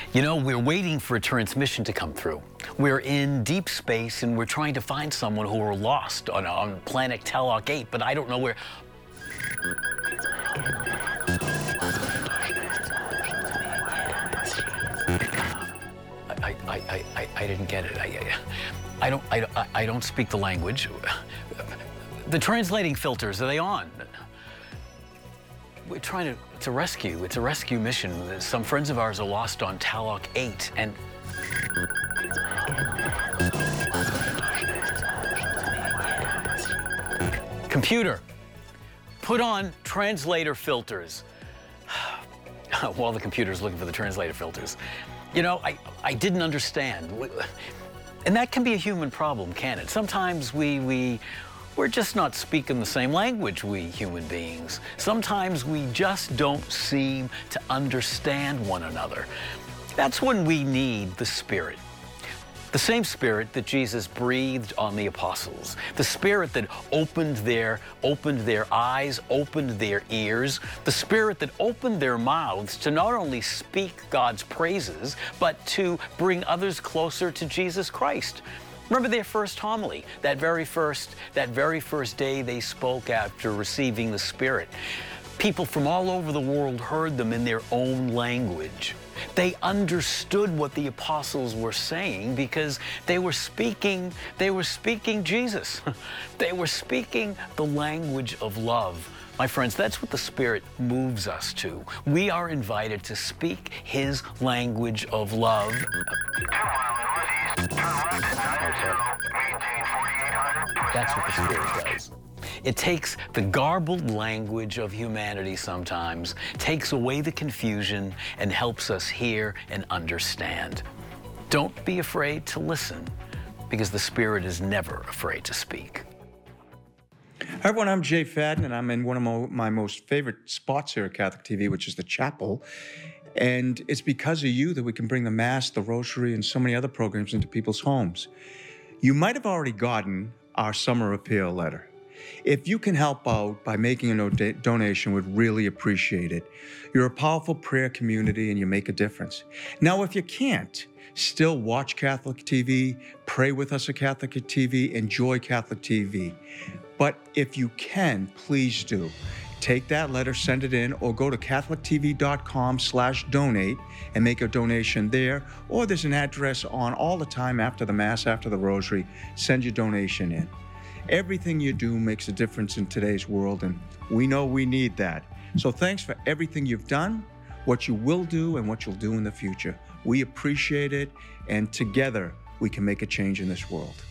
You know, we're waiting for a transmission to come through. We're in deep space and we're trying to find someone who are lost on planet Telok 8, but I don't know where. I didn't get it. I don't speak the language. The translating filters, are they on? We're trying to, it's a rescue mission. Some friends of ours are lost on Telok 8 and... Computer, put on translator filters. While the computer's looking for the translator filters. You know, I didn't understand. And that can be a human problem, can it? Sometimes we're just not speaking the same language, we human beings. Sometimes we just don't seem to understand one another. That's when we need the Spirit. The same Spirit that Jesus breathed on the apostles. The Spirit that opened their eyes, opened their ears. The Spirit that opened their mouths to not only speak God's praises, but to bring others closer to Jesus Christ. Remember their first homily, that very first day they spoke after receiving the Spirit. People from all over the world heard them in their own language. They understood what the apostles were saying because they were speaking Jesus. They were speaking the language of love. My friends, that's what the Spirit moves us to. We are invited to speak His language of love. That's what the Spirit does. It takes the garbled language of humanity sometimes, takes away the confusion, and helps us hear and understand. Don't be afraid to listen, because the Spirit is never afraid to speak. Hi everyone, I'm Jay Fadden, and I'm in one of my most favorite spots here at Catholic TV, which is the chapel. And it's because of you that we can bring the Mass, the Rosary, and so many other programs into people's homes. You might have already gotten our summer appeal letter. If you can help out by making a donation, we'd really appreciate it. You're a powerful prayer community and you make a difference. Now, if you can't, still watch Catholic TV, pray with us at Catholic TV, enjoy Catholic TV. But if you can, please do. Take that letter, send it in, or go to catholictv.com/donate and make a donation there. Or there's an address on all the time after the Mass, after the Rosary. Send your donation in. Everything you do makes a difference in today's world, and we know we need that. So thanks for everything you've done, what you will do, and what you'll do in the future. We appreciate it, and together we can make a change in this world.